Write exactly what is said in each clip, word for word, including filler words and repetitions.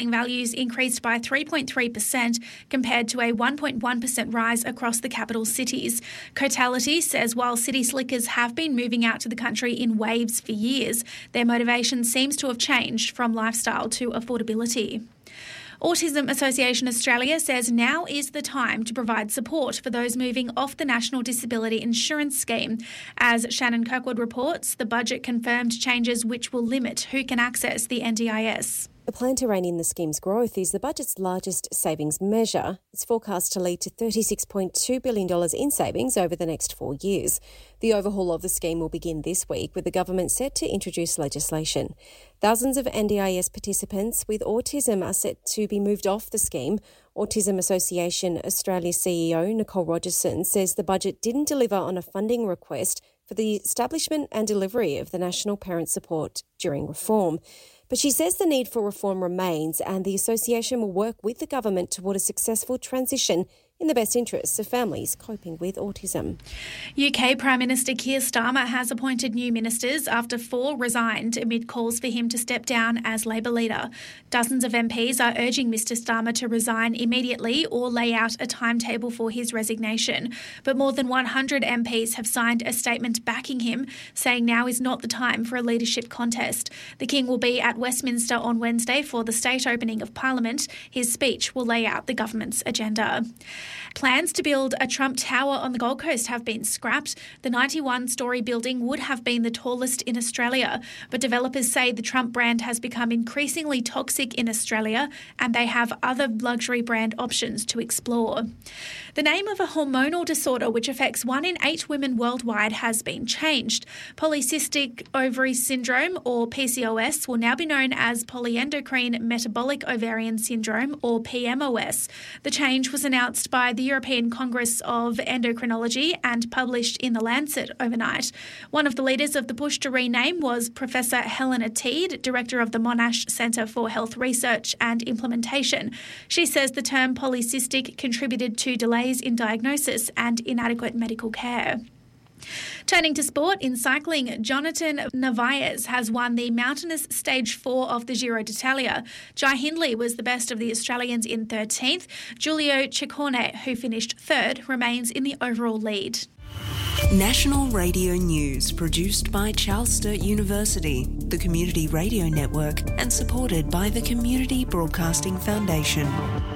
Values increased by three point three percent compared to a one point one percent rise across the capital cities. Cotality says while city slickers have been moving out to the country in waves for years, their motivation seems to have changed from lifestyle to affordability. Autism Association Australia says now is the time to provide support for those moving off the National Disability Insurance Scheme. As Shannon Kirkwood reports, the budget confirmed changes which will limit who can access the N D I S. The plan to rein in the scheme's growth is the budget's largest savings measure. It's forecast to lead to thirty-six point two billion dollars in savings over the next four years. The overhaul of the scheme will begin this week, with the government set to introduce legislation. Thousands of N D I S participants with autism are set to be moved off the scheme. Autism Association Australia C E O Nicole Rogerson says the budget didn't deliver on a funding request for the establishment and delivery of the National Parent Support during reform. But she says the need for reform remains, and the association will work with the government toward a successful transition in the best interests of families coping with autism. U K Prime Minister Keir Starmer has appointed new ministers after four resigned amid calls for him to step down as Labor leader. Dozens of M Ps are urging Mr Starmer to resign immediately or lay out a timetable for his resignation. But more than one hundred M Ps have signed a statement backing him, saying now is not the time for a leadership contest. The King will be at Westminster on Wednesday for the state opening of Parliament. His speech will lay out the government's agenda. Plans to build a Trump Tower on the Gold Coast have been scrapped. The ninety-one storey building would have been the tallest in Australia, but developers say the Trump brand has become increasingly toxic in Australia and they have other luxury brand options to explore. The name of a hormonal disorder which affects one in eight women worldwide has been changed. Polycystic ovary syndrome, or P C O S, will now be known as polyendocrine metabolic ovarian syndrome, or P M O S. The change was announced by the European Congress of Endocrinology and published in The Lancet overnight. One of the leaders of the push to rename was Professor Helena Teed, director of the Monash Centre for Health Research and Implementation. She says the term polycystic contributed to delays in diagnosis and inadequate medical care. Turning to sport, in cycling, Jonathan Narvaez has won the mountainous Stage four of the Giro d'Italia. Jai Hindley was the best of the Australians in thirteenth. Giulio Ciccone, who finished third, remains in the overall lead. National Radio News, produced by Charles Sturt University, the Community Radio Network, and supported by the Community Broadcasting Foundation.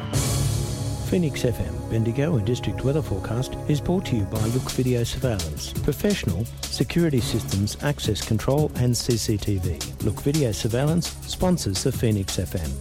Phoenix F M, Bendigo and District Weather Forecast is brought to you by Look Video Surveillance. Professional security systems, access control and C C T V. Look Video Surveillance sponsors the Phoenix F M.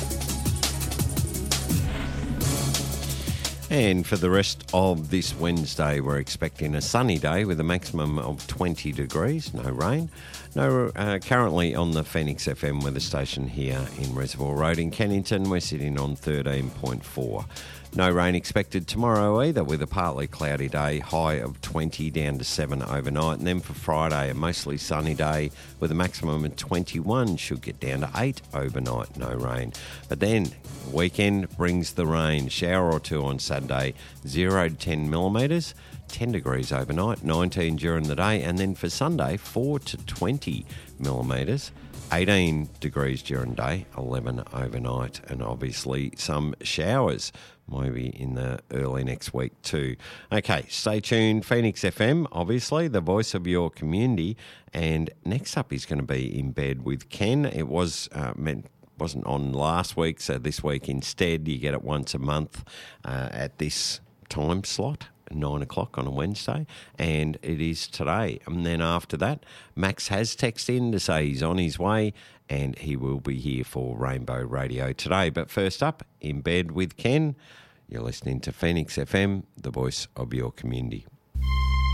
And for the rest of this Wednesday, we're expecting a sunny day with a maximum of twenty degrees, no rain. No, uh, currently on the Phoenix F M weather station here in Reservoir Road in Kennington, we're sitting on thirteen point four. No rain expected tomorrow either, with a partly cloudy day, high of twenty down to seven overnight. And then for Friday, a mostly sunny day with a maximum of twenty-one, should get down to eight overnight, no rain. But then weekend brings the rain, shower or two on Saturday, zero to ten millimetres, ten degrees overnight, nineteen during the day. And then for Sunday, four to twenty millimetres. eighteen degrees during the day, eleven overnight, and obviously some showers maybe in the early next week too. Okay, stay tuned. Phoenix F M, obviously, the voice of your community. And next up is going to be In Bed with Ken. It was uh, meant wasn't on last week, so this week instead you get it once a month uh, at this time slot. Nine o'clock on a Wednesday, and it is today. And then after that, Max has texted in to say he's on his way and he will be here for Rainbow Radio today. But first up, In Bed with Ken, you're listening to Phoenix F M, the voice of your community.